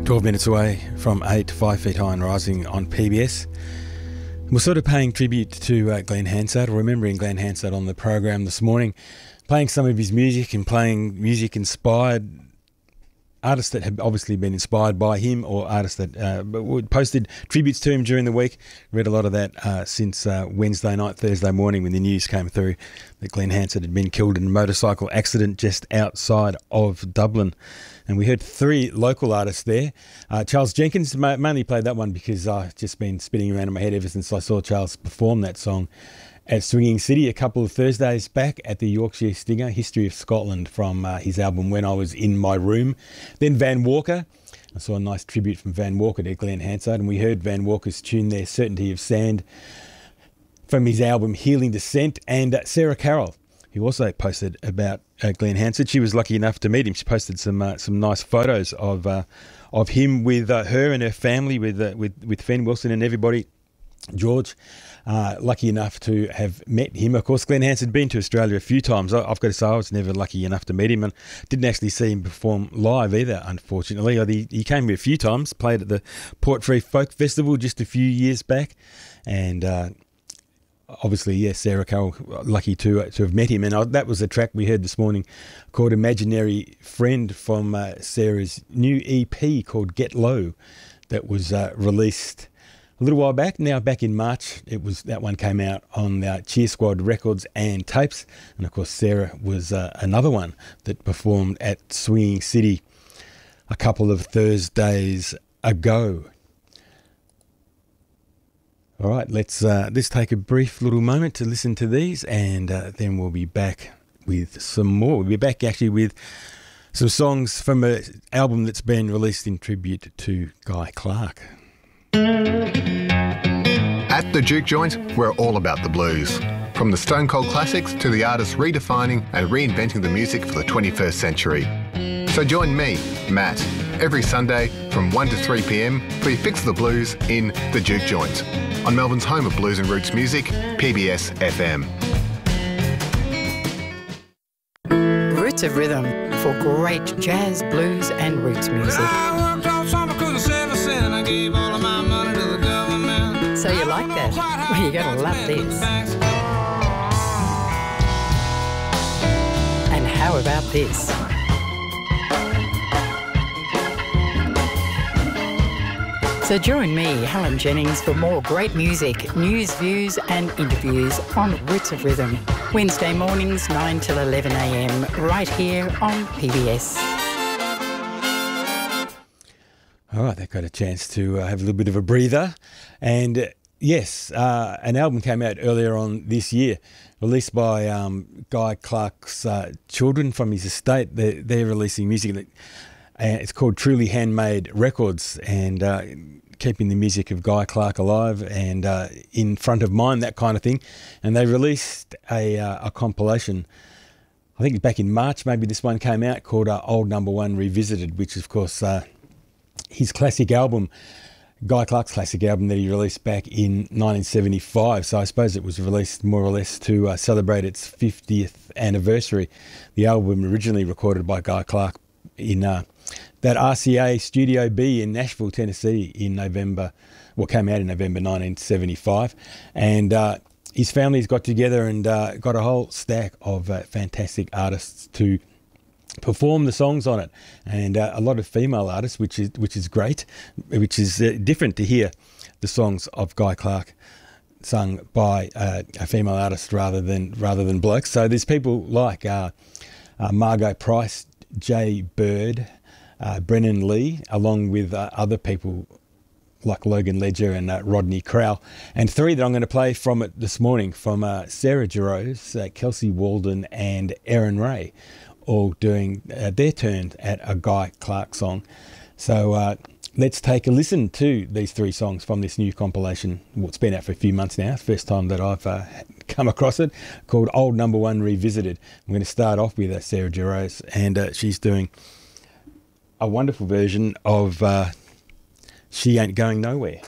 12 minutes away from 8, 5 feet high and rising on PBS. We're sort of paying tribute to Glenn Hansard, or remembering Glenn Hansard on the program this morning, playing some of his music and playing music inspired artists that have obviously been inspired by him, or artists that posted tributes to him during the week. Read a lot of that since Wednesday night, Thursday morning, when the news came through that Glenn Hansard had been killed in a motorcycle accident just outside of Dublin. And we heard three local artists there. Charles Jenkins, mainly played that one because I've just been spinning around in my head ever since I saw Charles perform that song at Swinging City a couple of Thursdays back at the Yorkshire Stinger, History of Scotland, from his album When I Was In My Room. Then Van Walker. I saw a nice tribute from Van Walker to Glenn Hansard, and we heard Van Walker's tune there, Certainty of Sand, from his album Healing Descent. And Sarah Carroll, who also posted about Glenn Hansard. She was lucky enough to meet him. She posted some nice photos of him with her and her family, with Fen Wilson and everybody. George, lucky enough to have met him. Of course, Glenn Hansard had been to Australia a few times. I've got to say, I was never lucky enough to meet him, and didn't actually see him perform live either, unfortunately. He came here a few times, played at the Port Free Folk Festival just a few years back, and obviously, yes, Sarah Carroll, lucky to have met him. And that was a track we heard this morning called Imaginary Friend, from Sarah's new EP called Get Low, that was released a little while back. Now back in March, that one came out on Cheer Squad Records and Tapes. And of course, Sarah was another one that performed at Swinging City a couple of Thursdays ago. All right, let's take a brief little moment to listen to these, and then we'll be back with some more. We'll be back actually with some songs from an album that's been released in tribute to Guy Clark. At the Juke Joint, we're all about the blues. From the Stone Cold classics to the artists redefining and reinventing the music for the 21st century. So join me, Matt, every Sunday from 1 to 3 p.m. for your fix of the blues in the Juke Joint on Melbourne's home of blues and roots music, PBS FM. Roots of Rhythm for great jazz, blues and roots music. I worked all summer, couldn't save a cent. I gave all of my money to the government. So you like that? Well, you're going to love this. And how about this? So join me, Helen Jennings, for more great music, news, views and interviews on Roots of Rhythm. Wednesday mornings 9 till 11 a.m. right here on PBS. All right, they got a chance to have a little bit of a breather. And yes, an album came out earlier on this year, released by Guy Clark's children from his estate. They're releasing music. It's called Truly Handmade Records, and keeping the music of Guy Clark alive and in front of mind, that kind of thing. And they released a compilation, I think back in March, maybe this one came out, called Old Number One Revisited, which is, of course, his classic album, Guy Clark's classic album that he released back in 1975. So I suppose it was released more or less to celebrate its 50th anniversary. The album originally recorded by Guy Clark in that RCA Studio B in Nashville, Tennessee in November, came out in November 1975. And his family's got together and got a whole stack of fantastic artists to perform the songs on it, and a lot of female artists, which is great, which is different to hear the songs of Guy Clark sung by a female artist rather than blokes. So there's people like Margot Price, Jay Bird, Brennan Lee, along with other people like Logan Ledger and Rodney Crowell, and three that I'm going to play from it this morning, from Sarah Jarosz, Kelsey Walden and Erin Ray, all doing their turn at a Guy Clark song. So let's take a listen to these three songs from this new compilation. Well, it's been out for a few months now, first time that I've come across it, called Old Number One Revisited. I'm going to start off with Sarah Jarosz, and she's doing a wonderful version of She Ain't Going Nowhere.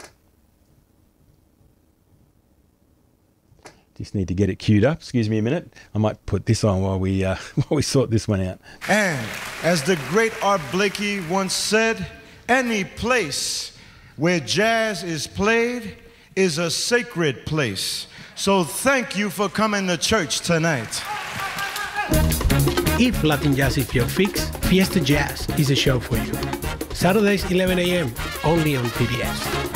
Just need to get it queued up. Excuse me a minute. I might put this on while we sort this one out. And as the great Art Blakey once said, any place where jazz is played is a sacred place. So thank you for coming to church tonight. If Latin jazz is your fix, Fiesta Jazz is a show for you. Saturdays 11 a.m. only on PBS.